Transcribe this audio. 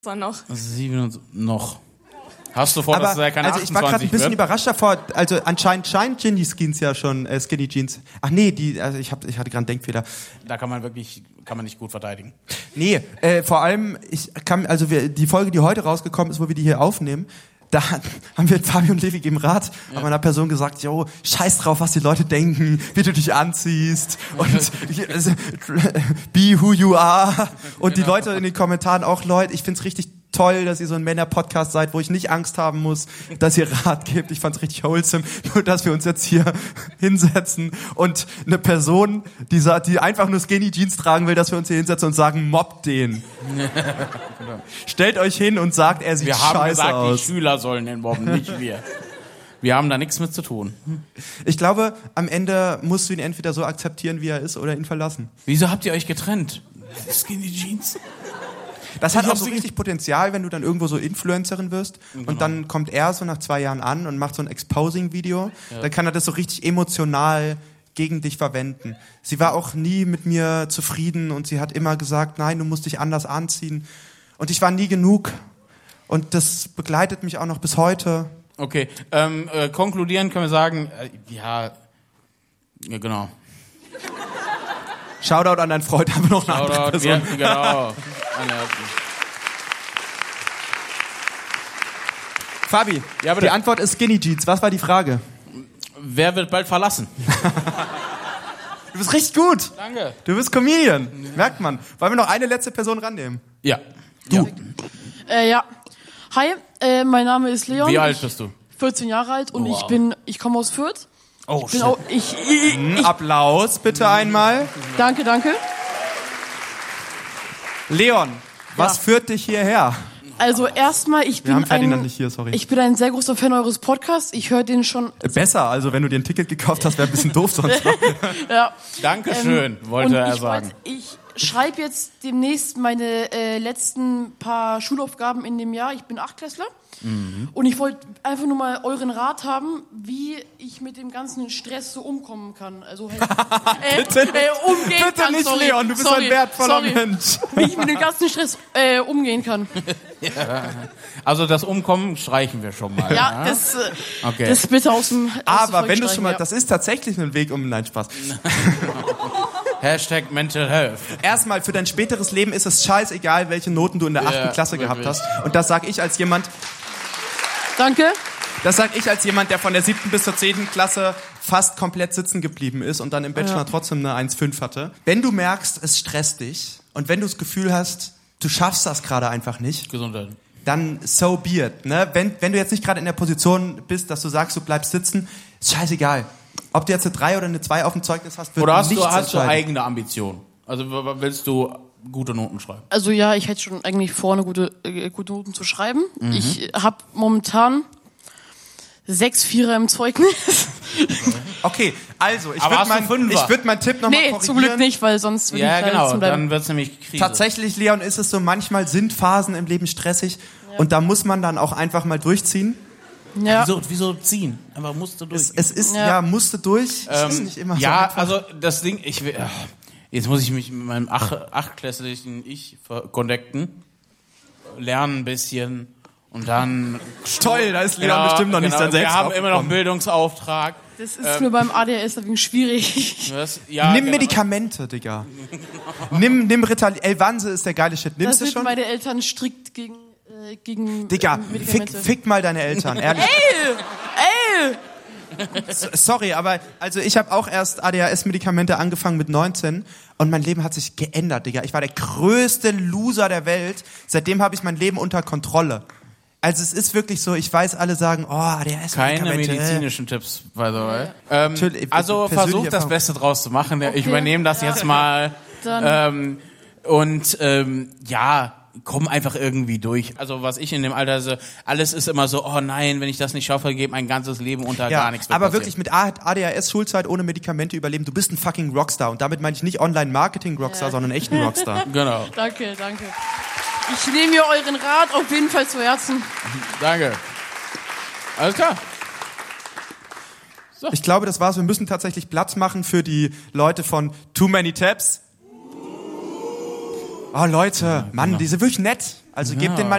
noch. 7 noch. Hast du vor, dass er keine 28 ich war gerade ein bisschen überrascht davor. Also anscheinend scheint Skinny Jeans ja schon Skinny Jeans. Ach nee, ich hatte gerade einen Denkfehler. Da kann man nicht gut verteidigen. Nee, vor allem die Folge, die heute rausgekommen ist, wo wir die hier aufnehmen, da haben wir Fabi und Levi geben Rat, haben einer Person gesagt, jo, scheiß drauf, was die Leute denken, wie du dich anziehst und be who you are. Und die Leute in den Kommentaren auch, Leute, ich find's richtig toll, dass ihr so ein Männer-Podcast seid, wo ich nicht Angst haben muss, dass ihr Rat gebt. Ich fand's richtig wholesome, nur dass wir uns jetzt hier hinsetzen und eine Person, die einfach nur Skinny Jeans tragen will, dass wir uns hier hinsetzen und sagen, mobbt den. Stellt euch hin und sagt, er sieht scheiße aus. Wir haben gesagt, die Schüler sollen den mobben, nicht wir. Wir haben da nichts mit zu tun. Ich glaube, am Ende musst du ihn entweder so akzeptieren, wie er ist, oder ihn verlassen. Wieso habt ihr euch getrennt? Skinny Jeans. Das hat auch so richtig Potenzial, wenn du dann irgendwo so Influencerin wirst und dann kommt er so nach 2 Jahren an und macht so ein Exposing-Video. Ja. Dann kann er das so richtig emotional gegen dich verwenden. Sie war auch nie mit mir zufrieden und sie hat immer gesagt, nein, du musst dich anders anziehen. Und ich war nie genug. Und das begleitet mich auch noch bis heute. Okay, konkludieren können wir sagen, ja, genau. Shoutout an deinen Freund, haben wir noch eine andere Person. Ja, genau. Fabi, ja, die Antwort ist Skinny Jeans. Was war die Frage? Wer wird bald verlassen? Du bist richtig gut. Danke. Du bist Comedian. Merkt man. Wollen wir noch eine letzte Person rannehmen? Ja. Du. Ja. Hi, mein Name ist Leon. Wie alt bist du? 14 Jahre alt und ich komme aus Fürth. Oh, shit. Applaus bitte einmal. Danke. Leon, was führt dich hierher? Also erstmal, ich bin ein sehr großer Fan eures Podcasts. Ich höre den schon... Besser, also wenn du dir ein Ticket gekauft hast, wäre ein bisschen doof sonst. Ja. Dankeschön, wollte er sagen. Ich schreibe jetzt demnächst meine letzten paar Schulaufgaben in dem Jahr. Ich bin 8-Klässler. Und ich wollte einfach nur mal euren Rat haben, wie ich mit dem ganzen Stress so umkommen kann. Also halt, umgehen bitte kann. Nicht, sorry, Leon, du bist ein wertvoller Mensch. Wie ich mit dem ganzen Stress umgehen kann. Ja. Also das Umkommen streichen wir schon mal. Ja, das bitte aus dem Aber wenn du schon mal, das ist tatsächlich ein Weg nein, Spaß. Hashtag Mental Health. Erstmal, für dein späteres Leben ist es scheißegal, welche Noten du in der 8. Klasse gehabt hast. Und das sag ich als jemand... Danke. Das sag ich als jemand, der von der 7. bis zur 10. Klasse fast komplett sitzen geblieben ist und dann im Bachelor trotzdem eine 1,5 hatte. Wenn du merkst, es stresst dich und wenn du das Gefühl hast, du schaffst das gerade einfach nicht, Gesundheit, dann so be it. Ne? Wenn du jetzt nicht gerade in der Position bist, dass du sagst, du bleibst sitzen, ist scheißegal. Ob du jetzt eine 3 oder eine 2 auf dem Zeugnis hast, wird nichts entscheiden. Oder hast du eigene Ambitionen? Also willst du gute Noten schreiben? Also ja, ich hätte schon eigentlich vor, eine gute Noten zu schreiben. Ich habe momentan 6 Vierer im Zeugnis. Okay, also ich würde meinen Tipp nochmal korrigieren. Nee, zum Glück nicht, weil sonst würde ich genau, dann wird's nämlich Krise. Tatsächlich, Leon, ist es so, manchmal sind Phasen im Leben stressig und da muss man dann auch einfach mal durchziehen. Ja. Wieso ziehen? Aber musst du durch. Es ist, musst du durch. Es ist nicht immer so einfach. Also das Ding, jetzt muss ich mich mit meinem 8-klässlichen Ich connecten, lernen ein bisschen und dann... Toll, da ist Leon bestimmt noch nicht sein Selbst. Wir haben immer noch einen Bildungsauftrag. Das ist mir beim ADHS deswegen schwierig. Nimm Medikamente, Digga. Nimm Ritalin. Elvanse ist der geile Shit. Nimmst du schon? Meine Eltern strikt gegen Digga, fick mal deine Eltern, ehrlich. Ey! Sorry, aber also ich habe auch erst ADHS-Medikamente angefangen mit 19 und mein Leben hat sich geändert, Digga. Ich war der größte Loser der Welt. Seitdem habe ich mein Leben unter Kontrolle. Also es ist wirklich so, ich weiß, alle sagen, ADHS-Medikamente. Keine medizinischen Tipps, by the way. Also versuch das Beste draus zu machen. Okay. Ich übernehme das jetzt mal. Komm einfach irgendwie durch. Also was ich in dem Alter alles ist immer so, oh nein, wenn ich das nicht schaffe, geht mein ganzes Leben unter gar nichts mehr. Aber wirklich mit ADHS-Schulzeit ohne Medikamente überleben, du bist ein fucking Rockstar. Und damit meine ich nicht Online-Marketing-Rockstar, sondern echten Rockstar. Genau. Danke. Ich nehme mir euren Rat auf jeden Fall zu Herzen. Danke. Alles klar. So. Ich glaube, das war's. Wir müssen tatsächlich Platz machen für die Leute von Too Many Tabs. Oh Leute, Mann, die sind wirklich nett. Also gebt denen mal